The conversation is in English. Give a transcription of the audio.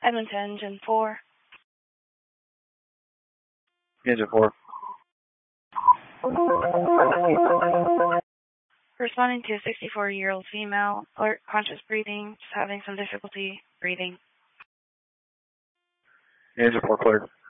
Edmonton, Engine 4. Engine 4. Responding to a 64-year-old female, alert, conscious breathing, just having some difficulty breathing. Engine 4 cleared.